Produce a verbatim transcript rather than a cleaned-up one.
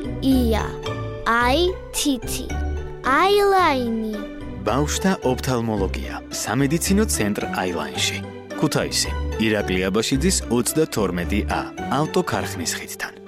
ია, აი თითი, აილაინი. ბავშვთა ოფთალმოლოგია, სამედიცინო ცენტრ აილაინში. ქუთაისი, ირაკლი აბაშიძის ოცდათორმეტი ა, ავტოქარხნის ხიდთან.